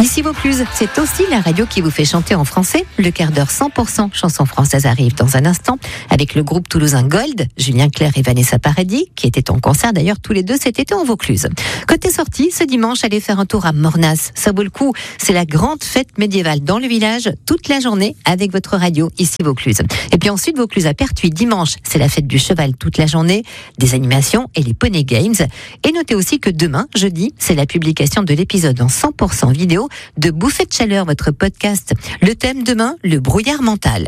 Ici Vaucluse, c'est aussi la radio qui vous fait chanter en français. Le quart d'heure 100% chansons françaises arrive dans un instant avec le groupe toulousain Gold, Julien Clerc et Vanessa Paradis, qui étaient en concert d'ailleurs tous les deux cet été en Vaucluse. Côté sortie, ce dimanche, allez faire un tour à Mornas. Ça vaut le coup. C'est la grande fête médiévale dans le village toute la journée avec votre radio ici Vaucluse. Et puis ensuite, Vaucluse à Pertuis, dimanche, c'est la fête du cheval toute la journée, des animations et les Poney Games. Et notez aussi que demain, jeudi, c'est la publication de l'épisode en 100% vidéo de Bouffée de chaleur, votre podcast. Le thème demain, le brouillard mental.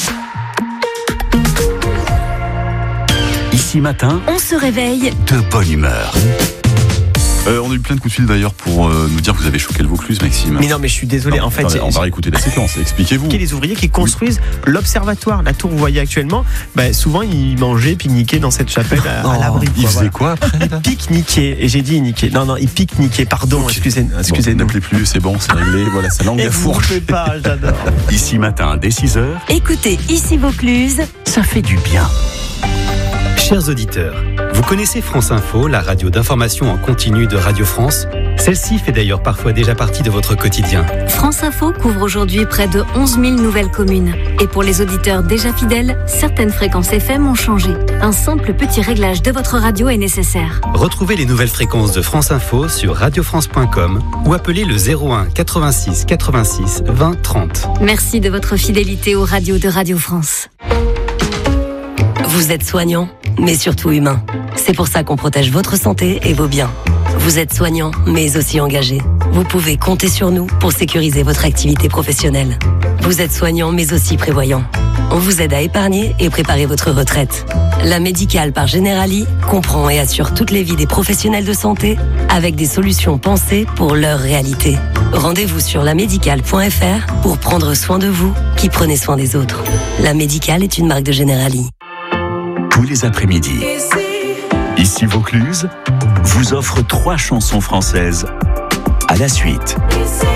Ici matin, on se réveille de bonne humeur. On a eu plein de coups de fil d'ailleurs pour nous dire que vous avez choqué le Vaucluse, Maxime. Mais non, mais je suis désolé. En fait, attendez, on va réécouter la séquence. Expliquez-vous. Les ouvriers qui construisent l'observatoire, la tour que vous voyez actuellement, souvent ils mangeaient, pique-niquaient dans cette chapelle à l'abri. Ils faisaient quoi après là? Pique-niquaient. Et j'ai dit niquer. Non, ils pique-niquaient. Pardon, Okay. excusez-nous. N'appelez plus, c'est bon, c'est réglé. Voilà, sa langue à fourche. Pas, j'adore. Ici matin, dès 6h, Écoutez Ici Vaucluse. ça fait du bien. Chers auditeurs, vous connaissez France Info, la radio d'information en continu de Radio France? Celle-ci fait d'ailleurs parfois déjà partie de votre quotidien. France Info couvre aujourd'hui près de 11 000 nouvelles communes. Et pour les auditeurs déjà fidèles, certaines fréquences FM ont changé. Un simple petit réglage de votre radio est nécessaire. Retrouvez les nouvelles fréquences de France Info sur radiofrance.com ou appelez le 01 86 86 20 30. Merci de votre fidélité aux radios de Radio France. Vous êtes soignant, mais surtout humain. C'est pour ça qu'on protège votre santé et vos biens. Vous êtes soignant, mais aussi engagé. Vous pouvez compter sur nous pour sécuriser votre activité professionnelle. Vous êtes soignant, mais aussi prévoyant. On vous aide à épargner et préparer votre retraite. La Médicale par Generali comprend et assure toutes les vies des professionnels de santé avec des solutions pensées pour leur réalité. Rendez-vous sur lamédicale.fr pour prendre soin de vous qui prenez soin des autres. La Médicale est une marque de Generali. Tous les après-midi, Ici Vaucluse vous offre 3 chansons françaises à la suite.